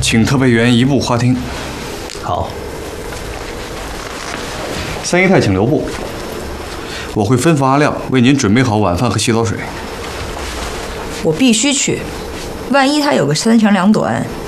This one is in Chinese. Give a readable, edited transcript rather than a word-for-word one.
请特派员移步花厅。 好。 三姨太请留步，我会吩咐阿亮为您准备好晚饭和洗澡水。 我必须去，万一他有个三长两短，